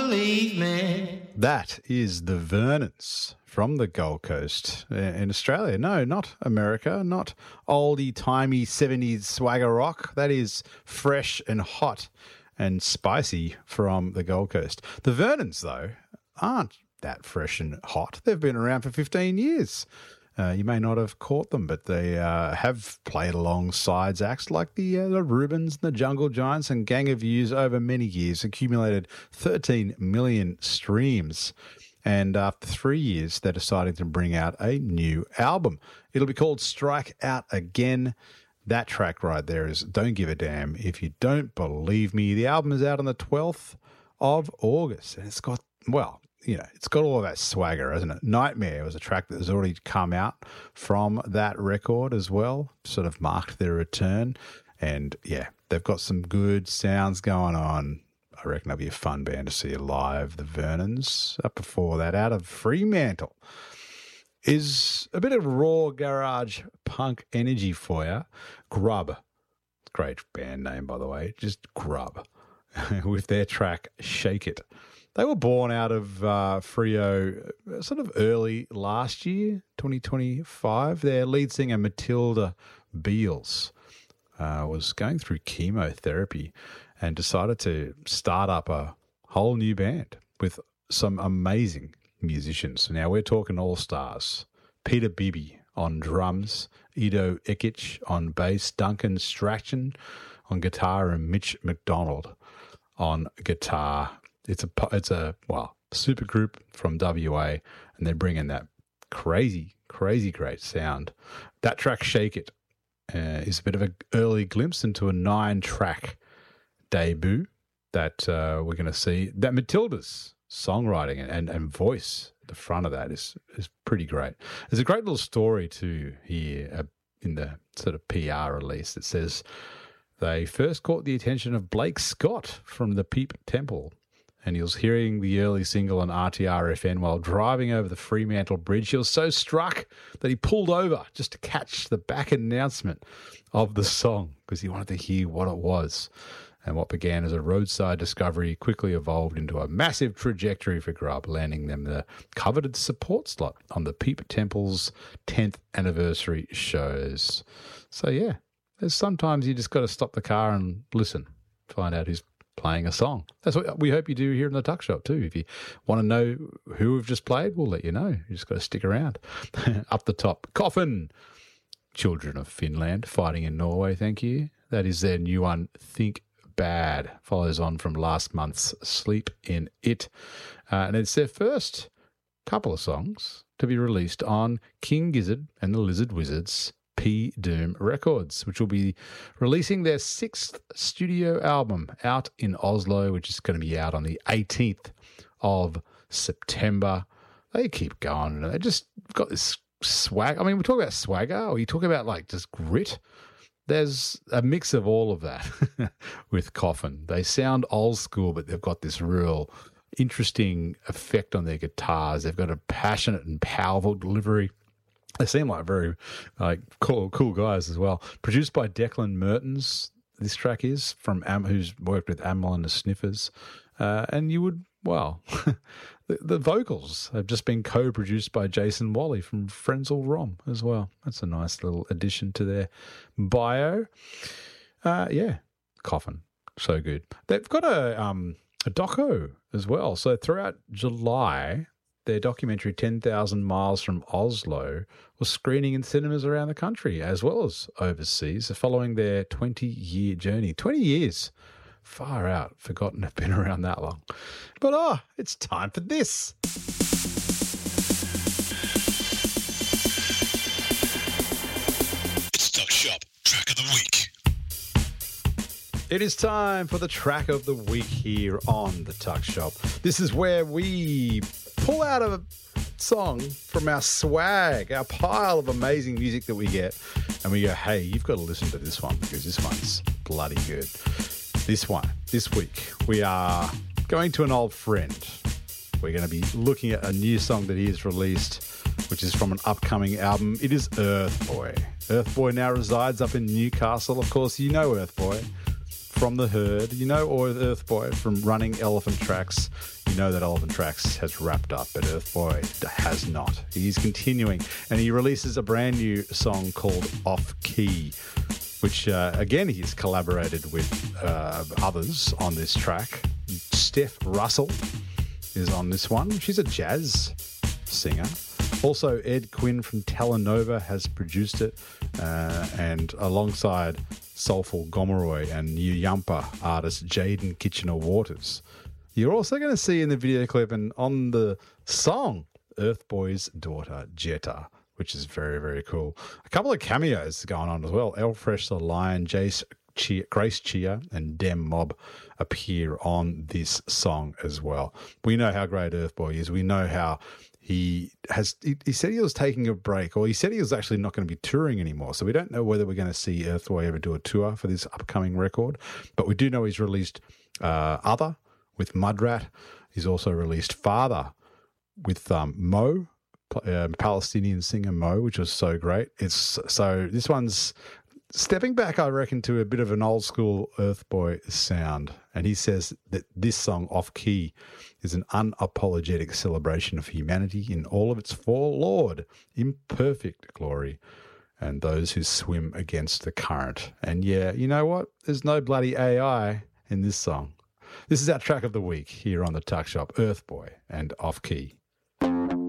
believe me. That is the Vernons from the Gold Coast in Australia. No, not America, not oldie-timey 70s swagger rock. That is fresh and hot and spicy from the Gold Coast. The Vernons, though, aren't that fresh and hot. They've been around for 15 years. You may not have caught them, but they have played alongside acts like the Rubens, the Jungle Giants, and Gang of Youths over many years, accumulated 13 million streams. And after 3 years, they're deciding to bring out a new album. It'll be called Strike Out Again. That track right there is Don't Give a Damn If You Don't Believe Me. The album is out on the 12th of August, and it's got, well, you know, it's got all of that swagger, hasn't it? Nightmare was a track that has already come out from that record as well, sort of marked their return. And yeah, they've got some good sounds going on. I reckon that'll be a fun band to see live. The Vernons. Up before that, out of Fremantle, is a bit of raw garage punk energy for you. Grub. Great band name, by the way. Just Grub. With their track Shake It. They were born out of Freo sort of early last year, 2025. Their lead singer, Matilda Beals, was going through chemotherapy and decided to start up a whole new band with some amazing musicians. Now, we're talking all-stars. Peter Bibby on drums, Ido Ekic on bass, Duncan Strachan on guitar, and Mitch McDonald on guitar. It's a super group from WA, and they're bringing that crazy great sound. That track Shake It is a bit of an early glimpse into a 9-track debut that we're going to see. That Matilda's songwriting and voice at the front of that is pretty great. There's a great little story too here in the sort of PR release that says they first caught the attention of Blake Scott from the Peep Temple, and he was hearing the early single on RTR-FN while driving over the Fremantle Bridge. He was so struck that he pulled over just to catch the back announcement of the song because he wanted to hear what it was. And what began as a roadside discovery quickly evolved into a massive trajectory for Grub, landing them the coveted support slot on the Peep Temple's 10th anniversary shows. So, yeah, there's sometimes you just got to stop the car and listen, find out who's playing a song. That's what we hope you do here in the Tuck Shop too. If you want to know who we've just played, we'll let you know. You just got to stick around. Up the top, Coffin, Children of Finland, fighting in Norway, thank you. That is their new one, Think Bad. Follows on from last month's Sleep in It. And it's their first couple of songs to be released on King Gizzard and the Lizard Wizards P Doom Records, which will be releasing their 6th studio album out in Oslo, which is going to be out on the 18th of September. They keep going. They just got this swag. I mean, we talk about swagger, or you talk about like just grit. There's a mix of all of that with Coffin. They sound old school, but they've got this real interesting effect on their guitars. They've got a passionate and powerful delivery. They seem like very cool guys as well. Produced by Declan Mertens, this track is, from who's worked with Amyl and the Sniffers. And you would, well, the vocals have just been co-produced by Jason Wally from Frenzal Rom as well. That's a nice little addition to their bio. Coffin, so good. They've got a doco as well. So throughout July, their documentary 10,000 Miles from Oslo was screening in cinemas around the country as well as overseas, following their 20-year journey. 20 years. Far out. Forgotten I've been around that long. But, it's time for this. It's Tuck Shop Track of the Week. It is time for the track of the week here on the Tuck Shop. This is where we pull out a song from our swag, our pile of amazing music that we get, and we go, hey, you've got to listen to this one because this one's bloody good. This week, we are going to an old friend. We're going to be looking at a new song that he has released, which is from an upcoming album. It is Earth Boy. Earth Boy now resides up in Newcastle. Of course, you know Earth Boy from the herd, or Earth Boy from running Elephant Tracks. You know that Elephant Tracks has wrapped up, but Earth Boy has not. He's continuing, and he releases a brand new song called Off Key, which, again, he's collaborated with others on this track. Steph Russell is on this one. She's a jazz singer. Also, Ed Quinn from Telenova has produced it, and alongside Soulful Gomeroy and New Yumpa artist Jaden Kitchener-Waters. You're also going to see in the video clip and on the song Earth Boy's daughter, Jetta, which is very, very cool. A couple of cameos going on as well. El Fresh the Lion, Grace Chia, and Dem Mob appear on this song as well. We know how great Earth Boy is. We know how he said he was taking a break, or he said he was actually not going to be touring anymore. So we don't know whether we're going to see Earth Boy ever do a tour for this upcoming record. But we do know he's released Other with Mudrat. He's also released Father with Mo, Palestinian singer Mo, which was so great. So this one's stepping back, I reckon, to a bit of an old school Earth Boy sound. And he says that this song, Off Key, is an unapologetic celebration of humanity in all of its flawed, imperfect glory, and those who swim against the current. And yeah, you know what? There's no bloody AI in this song. This is our track of the week here on the Tuck Shop, Earth Boy and Off Key.